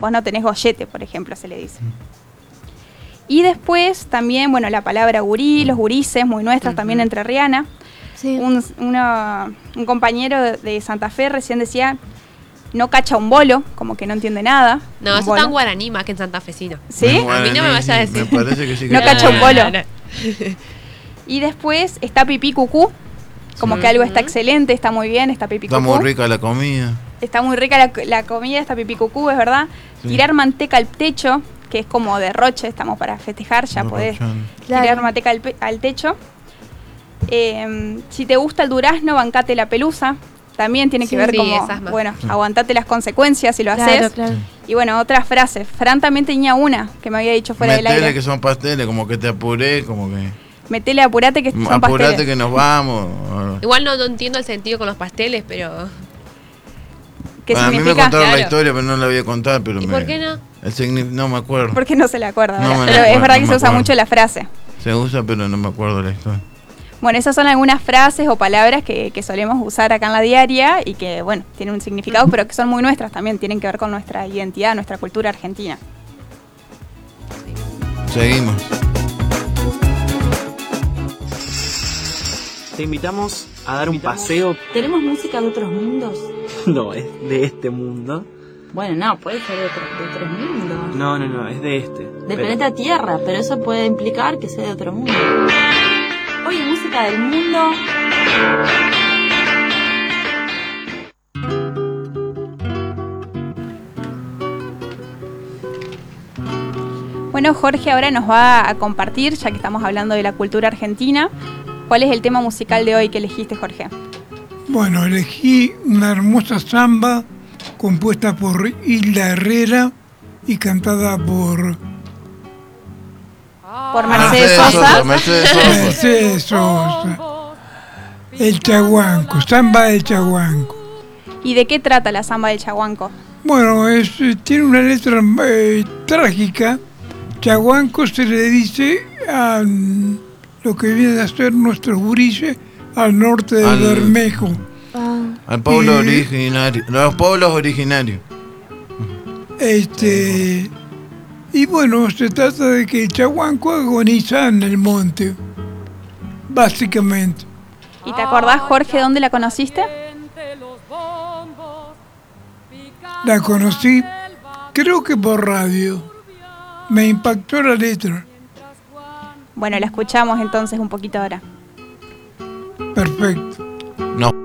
vos no tenés gollete, por ejemplo, se le dice. Y después también, bueno, la palabra gurí, los gurises, muy nuestras, también entrerriana. Sí. Un compañero de Santa Fe recién decía, no cacha un bolo, como que no entiende nada. No, eso está en guaraní más que en santafesino. ¿Sí? A mí no me vaya a decir. Me parece que sí que No cacha un bolo. No. Y después está pipí cucú, como que algo está excelente, está muy bien, está pipí cucú. Está muy rica la comida. Está muy rica la comida, está pipí cucú, es verdad. Sí. Tirar manteca al techo, que es como derroche, estamos para festejar, ya podés tirar manteca al techo. Si te gusta el durazno, bancate la pelusa. También tiene que ver sí, como, esas más. bueno, aguantate las consecuencias si lo haces. Claro. Y bueno, otras frases. Fran también tenía una que me había dicho fuera del Metele aire. que son pasteles, como que te apuré, como que... Metele, apurate que son Apurate pasteles. que nos vamos. Igual no entiendo el sentido con los pasteles, pero... ¿Qué Bueno, a mí me significa? contaron la Claro. historia, pero no la voy a contar. Pero ¿Y por qué no? No me acuerdo. Porque no se le acuerda. No ¿verdad? me Pero acuerdo, es verdad que no se me usa acuerdo. mucho la frase. Se usa, pero no me acuerdo la historia. Bueno, esas son algunas frases o palabras que solemos usar acá en la diaria y que, bueno, tienen un significado, pero que son muy nuestras también, tienen que ver con nuestra identidad, nuestra cultura argentina. Seguimos. Te invitamos a dar un paseo. ¿Tenemos música de otros mundos? No, es de este mundo. Bueno, no, puede ser de otros mundos. No, es de este. Del planeta Tierra, pero eso puede implicar que sea de otro mundo. Oye, música del mundo. Bueno, Jorge ahora nos va a compartir, ya que estamos hablando de la cultura argentina, ¿cuál es el tema musical de hoy que elegiste, Jorge? Bueno, elegí una hermosa samba compuesta por Hilda Herrera y cantada por Mercedes Sosa. Mercedes Sosa. El Chaguanco, samba del Chaguanco. ¿Y de qué trata la samba del Chaguanco? Bueno, tiene una letra trágica. Chaguanco se le dice a lo que viene a ser nuestro gurises al norte del Bermejo. Al pueblo originario. Los pueblos originarios. Y bueno, se trata de que el Chaguanco agoniza en el monte, básicamente. ¿Y te acordás, Jorge, dónde la conociste? La conocí, creo que por radio. Me impactó la letra. Bueno, la escuchamos entonces un poquito ahora. Perfecto. No.